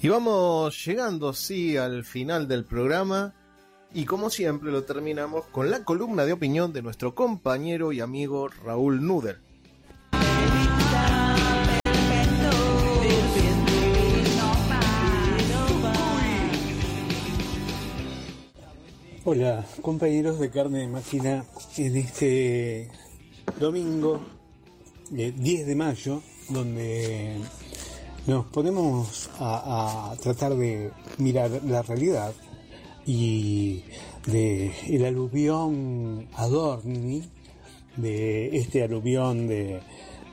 Y vamos llegando, sí, al final del programa. Y como siempre lo terminamos con la columna de opinión de nuestro compañero y amigo Raúl Nudel. Hola compañeros de Carne de Máquina, en este domingo 10 de mayo, donde nos ponemos a tratar de mirar la realidad y de el aluvión Adorni, de este aluvión de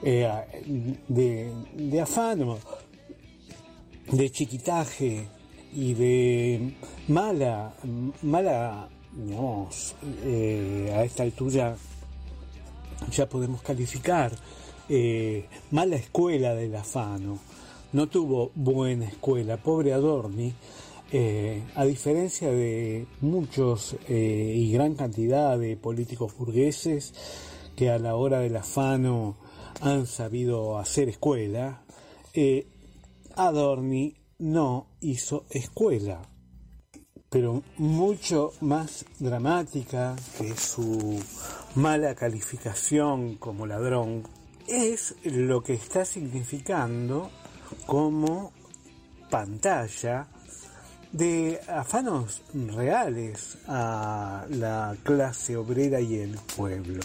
afano, de chiquitaje y de mala, digamos, a esta altura ya podemos calificar mala escuela del afano. No tuvo buena escuela, pobre Adorni. A diferencia de muchos y gran cantidad de políticos burgueses que a la hora del afano han sabido hacer escuela, Adorni no hizo escuela, pero mucho más dramática que su mala calificación como ladrón es lo que está significando como pantalla de afanos reales a la clase obrera y el pueblo.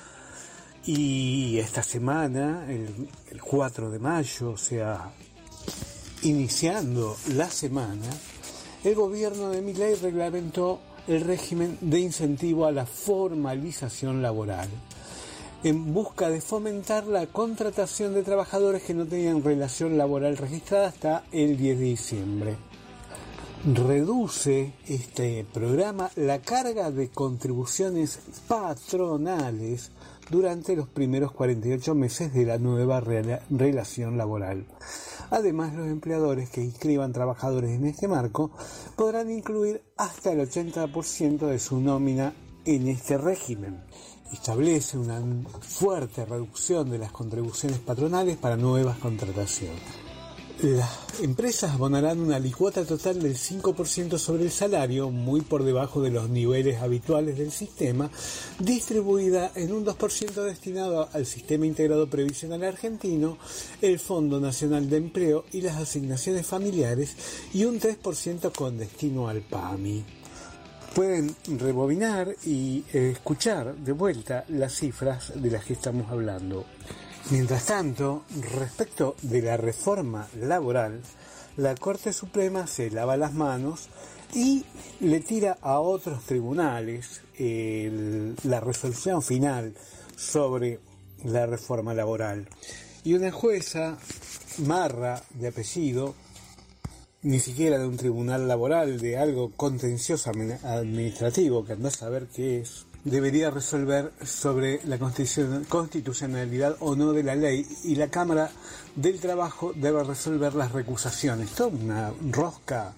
Y esta semana, el 4 de mayo, o sea, iniciando la semana, el gobierno de Milei reglamentó el régimen de incentivo a la formalización laboral, en busca de fomentar la contratación de trabajadores que no tenían relación laboral registrada hasta el 10 de diciembre. Reduce este programa la carga de contribuciones patronales durante los primeros 48 meses de la nueva relación laboral. Además, los empleadores que inscriban trabajadores en este marco podrán incluir hasta el 80% de su nómina en este régimen. Establece una fuerte reducción de las contribuciones patronales para nuevas contrataciones. Las empresas abonarán una alicuota total del 5% sobre el salario, muy por debajo de los niveles habituales del sistema, distribuida en un 2% destinado al Sistema Integrado Previsional Argentino, el Fondo Nacional de Empleo y las asignaciones familiares, y un 3% con destino al PAMI. Pueden rebobinar y escuchar de vuelta las cifras de las que estamos hablando. Mientras tanto, respecto de la reforma laboral, la Corte Suprema se lava las manos y le tira a otros tribunales la resolución final sobre la reforma laboral. Y una jueza, Marra de apellido, ni siquiera de un tribunal laboral, de algo contencioso administrativo, que andás a saber qué es, debería resolver sobre la constitucionalidad o no de la ley, y la Cámara del Trabajo debe resolver las recusaciones. Toda una rosca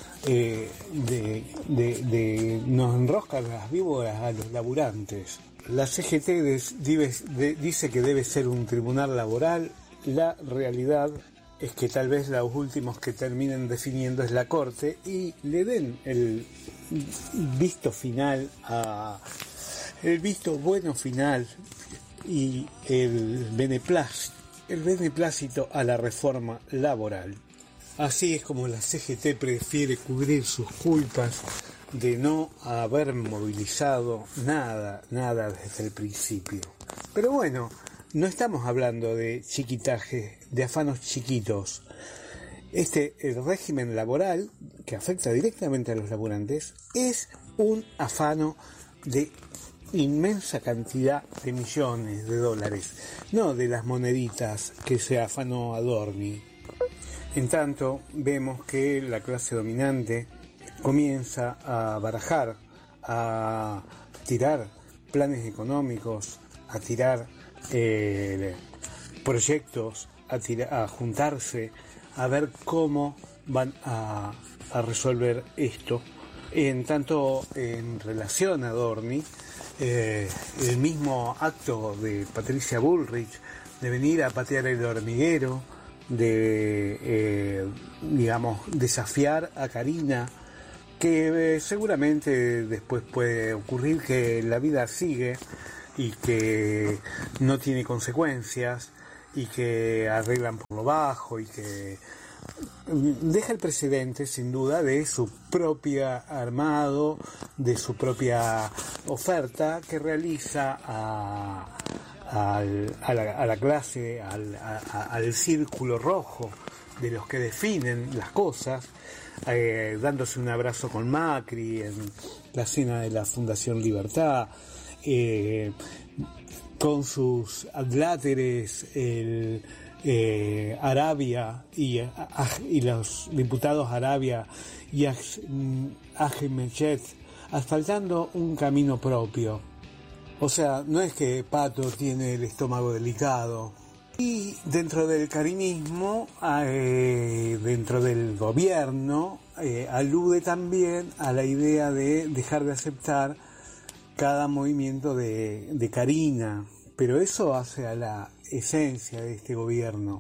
nos enrosca las víboras a los laburantes. La CGT dice que debe ser un tribunal laboral. La realidad es que tal vez los últimos que terminen definiendo es la Corte y le den el visto bueno final y el beneplácito a la reforma laboral. Así es como la CGT prefiere cubrir sus culpas de no haber movilizado nada desde el principio. Pero bueno, no estamos hablando de chiquitaje, de afanos chiquitos. El régimen laboral, que afecta directamente a los laburantes, es un afano de inmensa cantidad de millones de dólares, no de las moneditas que se afanó Adorni. En tanto, vemos que la clase dominante comienza a barajar, a tirar planes económicos, a tirar proyectos, a juntarse, a ver cómo van a resolver esto. En tanto, en relación a Adorni, el mismo acto de Patricia Bullrich de venir a patear el hormiguero, de digamos, desafiar a Karina, que seguramente después puede ocurrir que la vida sigue y que no tiene consecuencias y que arreglan por lo bajo y que deja el precedente sin duda de su propia armado, de su propia oferta que realiza a la clase, al círculo rojo de los que definen las cosas, dándose un abrazo con Macri en la cena de la Fundación Libertad, con sus adláteres, Arabia y los diputados Arabia y Ahmedchet, asfaltando un camino propio. O sea, no es que Pato tiene el estómago delicado. Y dentro del carinismo, dentro del gobierno, alude también a la idea de dejar de aceptar cada movimiento de Karina, pero eso hace a la esencia de este gobierno.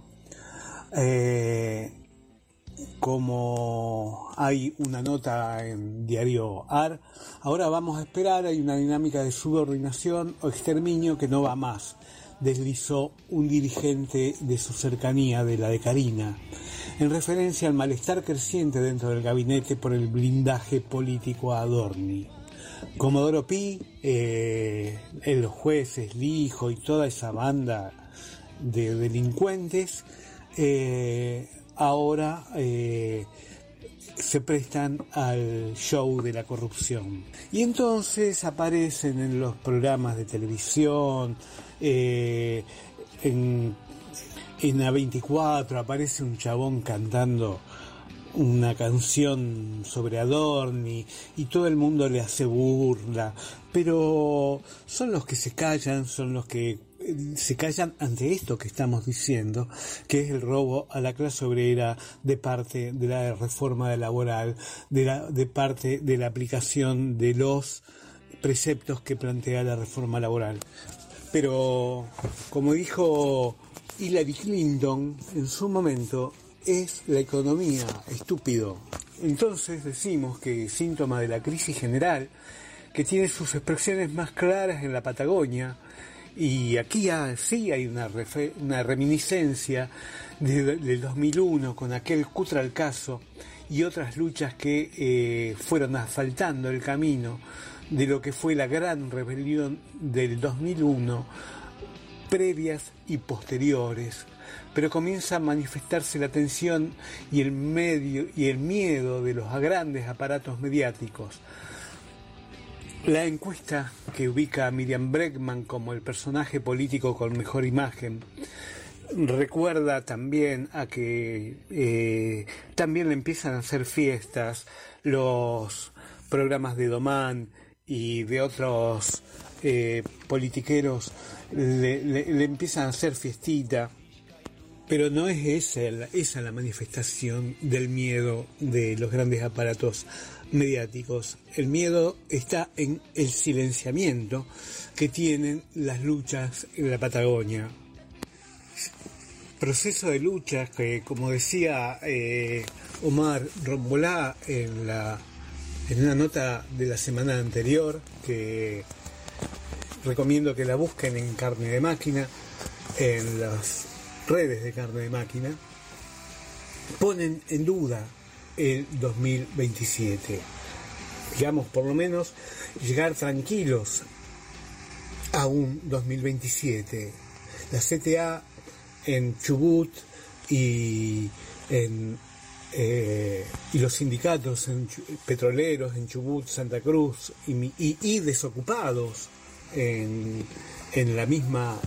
Como hay una nota en Diario AR, ahora vamos a esperar, hay una dinámica de subordinación o exterminio que no va más, deslizó un dirigente de su cercanía, de la de Karina, en referencia al malestar creciente dentro del gabinete por el blindaje político a Adorni. Comodoro Pi, los jueces, Lijo y toda esa banda de delincuentes, ahora se prestan al show de la corrupción. Y entonces aparecen en los programas de televisión, en A24 aparece un chabón cantando una canción sobre Adorni y todo el mundo le hace burla, pero son los que se callan, son los que se callan ante esto que estamos diciendo, que es el robo a la clase obrera de parte de la reforma laboral, de parte de la aplicación de los preceptos que plantea la reforma laboral. Pero, como dijo Hillary Clinton en su momento, es la economía, estúpido. Entonces decimos que síntoma de la crisis general, que tiene sus expresiones más claras en la Patagonia, y aquí sí hay una reminiscencia del 2001 con aquel Cutralcazo y otras luchas que fueron asfaltando el camino de lo que fue la gran rebelión del 2001, previas y posteriores. Pero comienza a manifestarse la tensión y el miedo de los grandes aparatos mediáticos. La encuesta que ubica a Miriam Bregman como el personaje político con mejor imagen recuerda también a que también le empiezan a hacer fiestas los programas de Domán y de otros politiqueros, le empiezan a hacer fiestita. Pero no es esa la manifestación del miedo de los grandes aparatos mediáticos. El miedo está en el silenciamiento que tienen las luchas en la Patagonia. Proceso de luchas que, como decía Omar Rombolá en una nota de la semana anterior, que recomiendo que la busquen en Carne de Máquina, en las redes de Carne de Máquina, ponen en duda el 2027. Digamos, por lo menos llegar tranquilos a un 2027. La CTA en Chubut y los sindicatos petroleros en Chubut, Santa Cruz y desocupados en la misma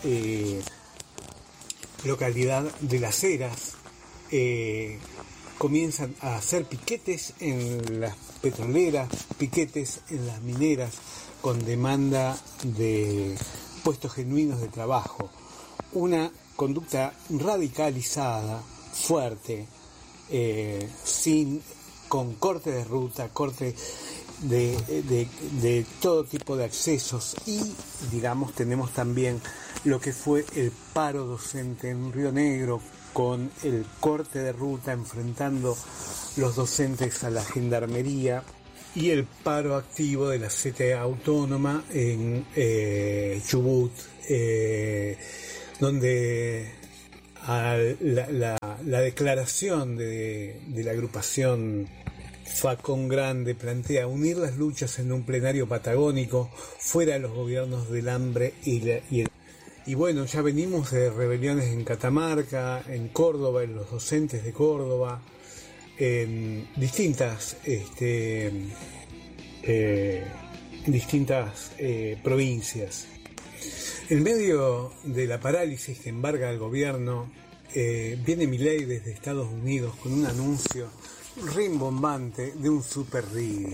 localidad de Las Heras, comienzan a hacer piquetes en las petroleras, piquetes en las mineras, con demanda de puestos genuinos de trabajo. Una conducta radicalizada, fuerte, con corte de ruta, corte de todo tipo de accesos, y digamos tenemos también lo que fue el paro docente en Río Negro, con el corte de ruta enfrentando los docentes a la gendarmería y el paro activo de la CTA autónoma en Chubut, donde la declaración de la agrupación Facón Grande plantea unir las luchas en un plenario patagónico fuera de los gobiernos del hambre y bueno, ya venimos de rebeliones en Catamarca, en Córdoba, en los docentes de Córdoba, en distintas provincias. En medio de la parálisis que embarga al gobierno, viene Milei desde Estados Unidos con un anuncio rimbombante de un super Didi.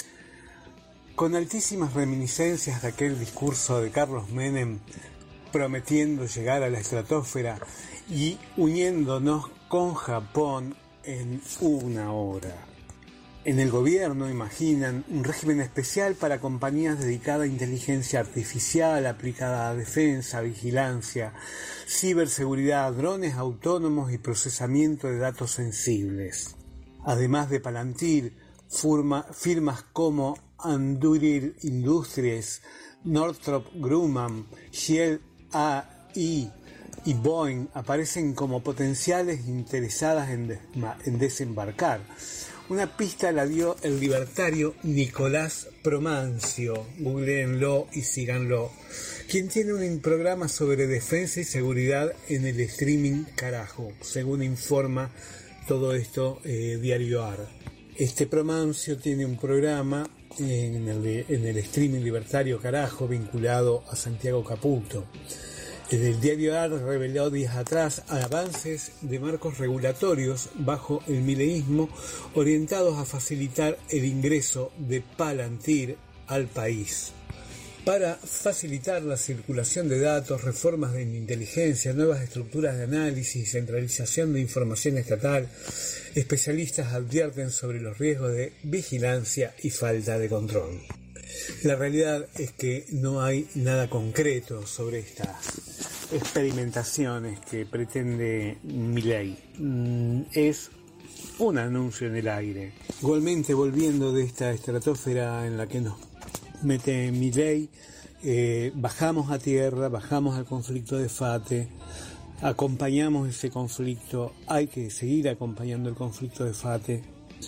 Con altísimas reminiscencias de aquel discurso de Carlos Menem prometiendo llegar a la estratosfera y uniéndonos con Japón en una hora. En el gobierno imaginan un régimen especial para compañías dedicadas a inteligencia artificial aplicada a defensa, vigilancia, ciberseguridad, drones autónomos y procesamiento de datos sensibles. Además de Palantir, firmas como Anduril Industries, Northrop Grumman, Shell AI y Boeing aparecen como potenciales interesadas en desembarcar. Una pista la dio el libertario Nicolás Promancio, googleenlo y síganlo, quien tiene un programa sobre defensa y seguridad en el streaming Carajo, según informa todo esto Diario AR. Este Promancio tiene un programa en el streaming libertario Carajo vinculado a Santiago Caputo. El Diario AR reveló días atrás avances de marcos regulatorios bajo el mileísmo orientados a facilitar el ingreso de Palantir al país. Para facilitar la circulación de datos, reformas de inteligencia, nuevas estructuras de análisis y centralización de información estatal, especialistas advierten sobre los riesgos de vigilancia y falta de control. La realidad es que no hay nada concreto sobre estas experimentaciones que pretende Milei. Es un anuncio en el aire. Igualmente, volviendo de esta estratosfera en la que nos mete Milei, bajamos a tierra, bajamos al conflicto de FATE, acompañamos ese conflicto, hay que seguir acompañando el conflicto de FATE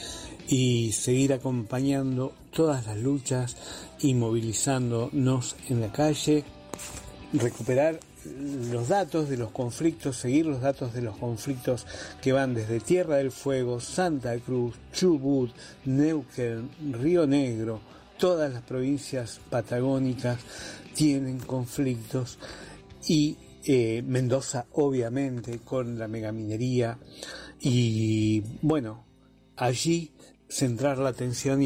y seguir acompañando todas las luchas y movilizándonos en la calle, recuperar los datos de los conflictos, seguir los datos de los conflictos que van desde Tierra del Fuego, Santa Cruz, Chubut, Neuquén, Río Negro. Todas las provincias patagónicas tienen conflictos y Mendoza obviamente con la megaminería y bueno, allí centrar la atención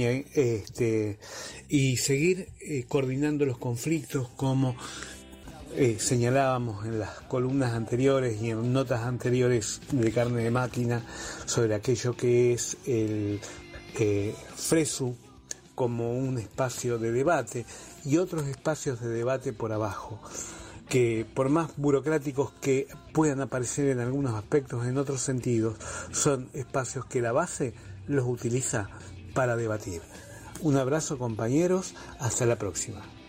y seguir coordinando los conflictos como señalábamos en las columnas anteriores y en notas anteriores de Carne de Máquina sobre aquello que es el FRESU como un espacio de debate y otros espacios de debate por abajo, que por más burocráticos que puedan aparecer en algunos aspectos, en otros sentidos, son espacios que la base los utiliza para debatir. Un abrazo, compañeros, hasta la próxima.